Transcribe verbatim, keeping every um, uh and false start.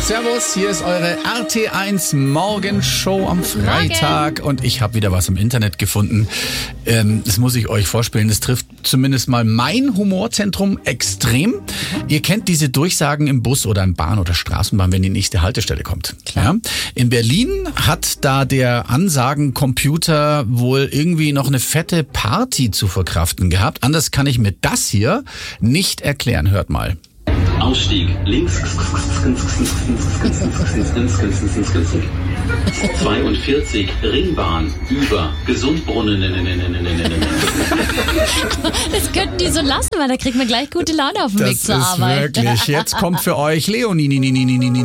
Servus, hier ist eure R T eins Morgenshow am Freitag. Morgen. Und ich habe wieder was im Internet gefunden. Ähm, das muss ich euch vorspielen. Das trifft zumindest mal mein Humorzentrum extrem. Ihr kennt diese Durchsagen im Bus oder im Bahn- oder Straßenbahn, wenn die nächste Haltestelle kommt. Klar. Ja? In Berlin hat da der Ansagencomputer wohl irgendwie noch eine fette Party zu verkraften gehabt. Anders kann ich mir das hier nicht erklären. Hört mal. Ausstieg links zweiundvierzig Ringbahn über Gesundbrunnen. Das könnten die so lassen, weil da kriegt man gleich gute Laune auf dem Das Weg zur ist Arbeit. wirklich. Jetzt kommt für euch Leonie.